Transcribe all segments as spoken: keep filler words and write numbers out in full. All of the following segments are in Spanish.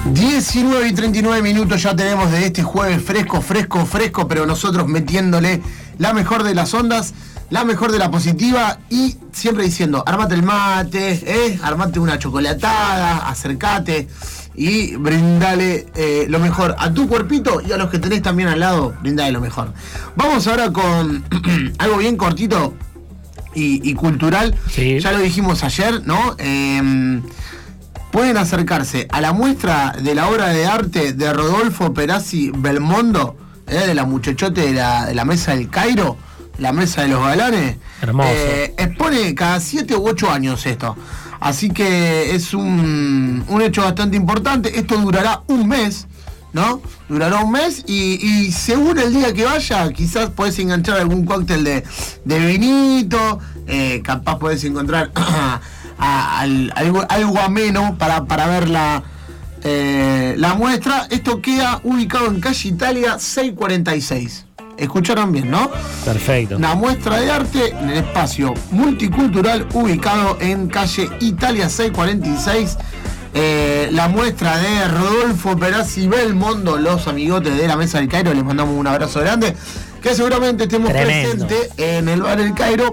diecinueve y treinta y nueve minutos ya tenemos de este jueves fresco, fresco, fresco, pero nosotros metiéndole la mejor de las ondas, la mejor de la positiva y siempre diciendo, armate el mate, eh, armate una chocolatada, acercate y brindale eh, lo mejor a tu cuerpito y a los que tenés también al lado, brindale lo mejor. Vamos ahora con algo bien cortito y, y cultural, sí. Ya lo dijimos ayer, ¿no? Eh, Pueden acercarse a la muestra de la obra de arte de Rodolfo Perazzi Belmondo, eh, de la muchachote de la, de la Mesa del Cairo, la Mesa de los Galanes. Hermoso. Eh, expone cada siete u ocho años esto. Así que es un, un hecho bastante importante. Esto durará un mes, ¿no? Durará un mes y, y según el día que vaya, quizás podés enganchar algún cóctel de, de vinito, eh, capaz podés encontrar... A, a, algo, algo ameno para, para ver la, eh, la muestra. Esto queda ubicado en calle Italia seiscientos cuarenta y seis. Escucharon bien, ¿no? Perfecto. Una muestra de arte en el espacio multicultural ubicado en calle Italia seiscientos cuarenta y seis. Eh, la muestra de Rodolfo Perazzi Belmondo, los amigotes de la Mesa del Cairo. Les mandamos un abrazo grande. Que seguramente estemos Tremendo. presentes en el bar El Cairo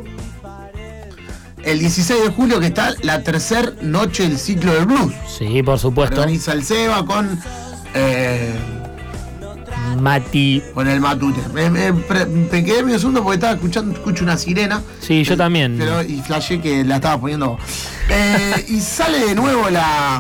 el dieciséis de julio, que está la tercera noche del ciclo del blues. Sí, por supuesto. Organiza el Seba con eh, Mati. Con el Matute. Me, me, me quedé medio segundo porque estaba escuchando, escucho una sirena. Sí, yo también. Pero, y flashé que la estaba poniendo. Eh, y sale de nuevo la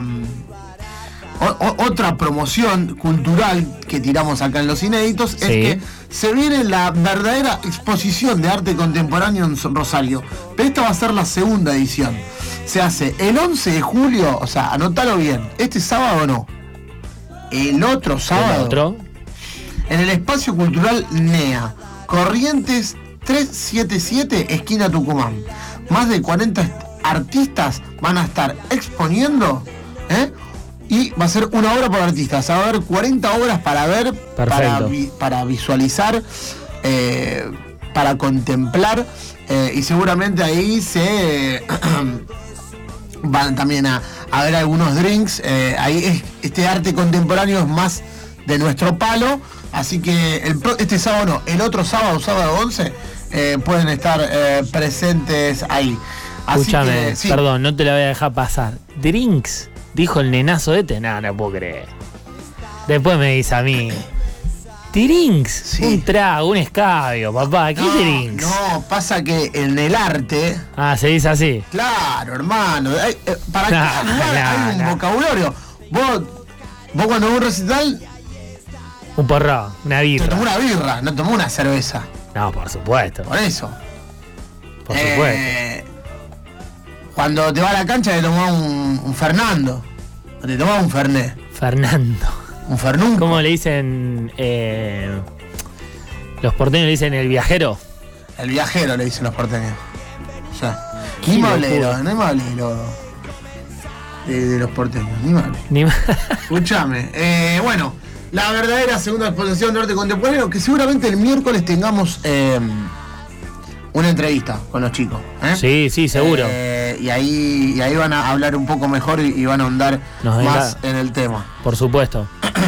o, o, otra promoción cultural que tiramos acá en Los Inéditos. Sí. Es que se viene la verdadera exposición de arte contemporáneo en Rosario. Pero esta va a ser la segunda edición. Se hace el once de julio, o sea, anotalo bien. Este sábado no. El otro sábado. ¿El otro? En el Espacio Cultural NEA. Corrientes trescientos setenta y siete, esquina Tucumán. Más de cuarenta artistas van a estar exponiendo, ¿eh? Y va a ser una hora por artista. O sea, va a haber cuarenta obras para ver, para, vi, para visualizar, eh, para contemplar. Eh, y seguramente ahí se eh, van también a, a ver algunos drinks. Eh, ahí es, este arte contemporáneo es más de nuestro palo. Así que el, este sábado no, el otro sábado, sábado once, eh, pueden estar eh, presentes ahí. Escúchame, que, sí. Perdón, no te la voy a dejar pasar. Drinks. Dijo el nenazo este, nada, no puedo creer. Después me dice a mí, drinks, sí. Un trago, un escabio, papá, ¿qué no, drinks? No, pasa que en el arte... Ah, se dice así. Claro, hermano, hay, eh, para nah, cada lugar nah, hay un nah. vocabulario. Vos, vos cuando ves un recital... Un porrón, una birra. Te tomó una birra, no tomó una cerveza. No, por supuesto. Por eso. Por eh, supuesto. Cuando te va a la cancha te tomás un, un Fernando. O te tomás un Fernet. Fernando. Un Fernunco. ¿Cómo le dicen? Eh, los porteños le dicen el viajero. El viajero le dicen los porteños. O sea, ni me hablé, no me hablé de, de los porteños, ni me hablé. Ni ma- Escuchame, eh, bueno, la verdadera segunda exposición de arte contemporáneo, que seguramente el miércoles tengamos eh, una entrevista con los chicos. ¿eh? Sí, sí, seguro. Eh, y ahí y ahí van a hablar un poco mejor y, y van a ahondar Nos más venga. en el tema. Por supuesto.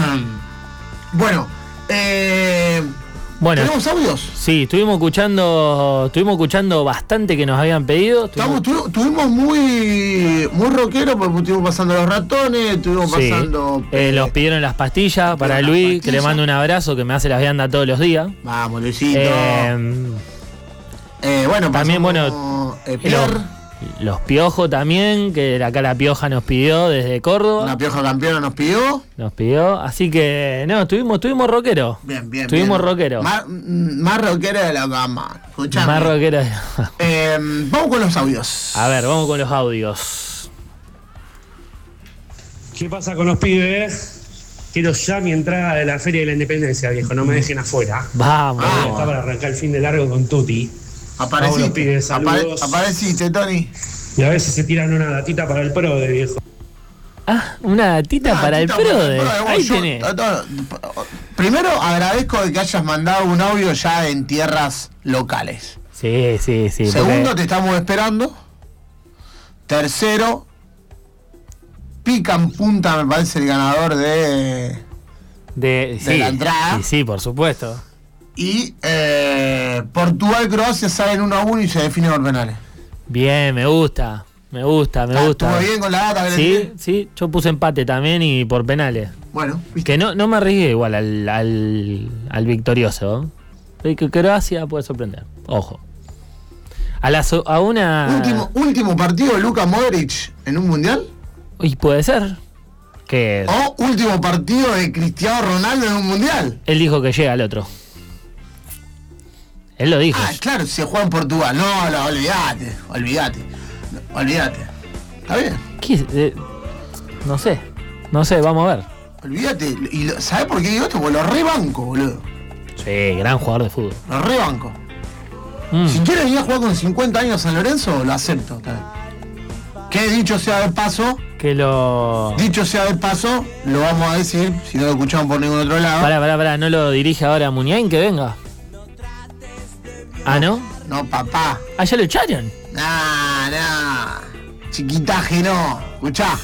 Bueno, eh, bueno, ¿tenemos audios? Sí, estuvimos escuchando, estuvimos escuchando bastante que nos habían pedido. Estuvimos, Estamos, tuvimos muy muy rockeros porque estuvimos pasando los ratones, estuvimos sí. pasando... Eh, los pidieron las pastillas para Luis, pastillas. Que le mando un abrazo, que me hace las viandas todos los días. Vamos, Luisito. Eh, eh, bueno, también, bueno, eh, los, los Piojos también, que acá la Pioja nos pidió desde Córdoba. La Pioja campeona nos pidió. Nos pidió, así que, no, estuvimos, estuvimos rockeros. Bien, bien, Estuvimos bien. rockeros. Más, más rockero de la gama. Escuchame. Más rockero de la gama. Eh, vamos con los audios. A ver, vamos con los audios. ¿Qué pasa con los pibes? Quiero ya mi entrada de la Feria de la Independencia, viejo, no me dejen afuera. Vamos. Ah, está para arrancar el fin de largo con Tuti. Apareciste, pibes, apare, apareciste, Tony. Y a veces se tiran una datita para el pro de viejo. Ah, una datita una para, datita el para el pro de. Ahí yo, tenés. Primero agradezco de que hayas mandado un audio ya en tierras locales. Sí, sí, sí. Segundo, porque... te estamos esperando. Tercero, pican punta, me parece, el ganador de, de, de sí, la entrada. Sí, sí, por supuesto. Y eh, Portugal-Croacia salen uno a uno y se define por penales. Bien, me gusta. Me gusta, me Ah, gusta. ¿Estuvo bien con la data? Sí, sí, yo puse empate también y por penales. Bueno, ¿viste? Que no, no me arriesgué igual al, al, al victorioso. ¿Eh? Que Croacia puede sorprender. Ojo. A, la, a una... Último, último partido de Luka Modric en un mundial. Y puede ser. Que O último partido de Cristiano Ronaldo en un mundial. Él dijo que llega al otro. Él lo dijo. Ah, claro, se juega en Portugal. No, no, olvídate, olvídate. Olvídate. ¿Está bien? ¿Qué? Eh, no sé. No sé, vamos a ver. Olvídate. Y lo, ¿sabés por qué digo esto? Porque lo rebanco, boludo. Sí, gran jugador de fútbol. Lo rebanco. Mm. Si quiere venir a jugar con cincuenta años San Lorenzo, lo acepto. Que dicho sea de paso. Que lo. Dicho sea de paso, lo vamos a decir, si no lo escuchamos por ningún otro lado. Pará, pará, pará, ¿no lo dirige ahora Muniain? Que venga. Ah, ¿no? No, papá. Ah, ya lo echaron. Nah, nah. Chiquitaje no. Escuchá.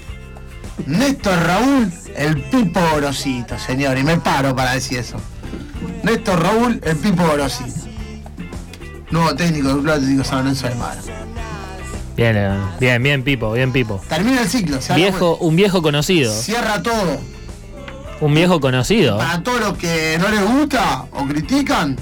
Néstor Raúl, el Pipo Gorosito, señor. Y me paro para decir eso. Néstor Raúl, el Pipo Gorosito. Nuevo técnico del Club Atlético San Lorenzo de Mar. Bien, bien, bien, Pipo, bien, Pipo. Termina el ciclo. Viejo, un viejo conocido. Cierra todo. Un viejo conocido. Para todos los que no les gusta o critican,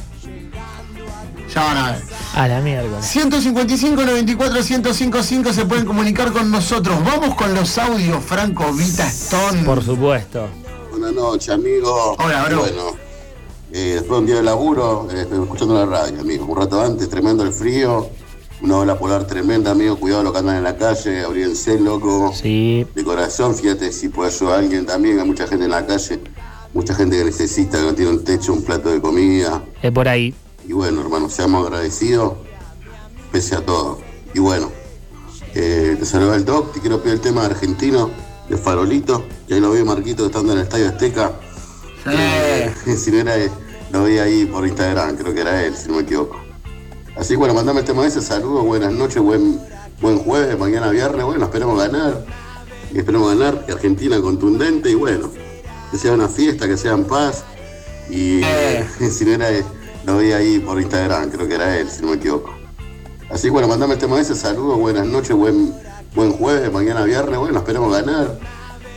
ya van a ver. A la mierda. ciento cincuenta y cinco, noventa y cuatro, ciento cinco cinco se pueden comunicar con nosotros. Vamos con los audios, Franco Vita Stone. Por supuesto. Buenas noches, amigo. Hola, bro. Bueno, eh, después de un día de laburo, eh, estoy escuchando la radio, amigo. Un rato antes, tremendo el frío. Una ola polar tremenda, amigo. Cuidado los que andan en la calle. Abríense, loco. Sí. De corazón, fíjate si puede ayudar a alguien también. Hay mucha gente en la calle. Mucha gente que necesita, que no tiene un techo, un plato de comida. Es por ahí. Y bueno, hermano, seamos agradecidos, pese a todo. Y bueno, eh, te saluda el Doc, te quiero pedir el tema argentino de Farolito, que ahí lo vi Marquito estando en el Estadio Azteca. Sí. Eh, si no era él, lo vi ahí por Instagram, creo que era él, si no me equivoco. Así que bueno, mandame el tema ese, saludos, buenas noches, buen, buen jueves, mañana viernes, bueno, esperemos ganar. Y esperemos ganar, que Argentina contundente, y bueno, que sea una fiesta, que sea en paz. Y eh, si no era él, lo vi ahí por Instagram, creo que era él, si no me equivoco. Así que bueno, mandame el tema ese, saludos, buenas noches, buen, buen jueves, mañana viernes, bueno, esperemos ganar.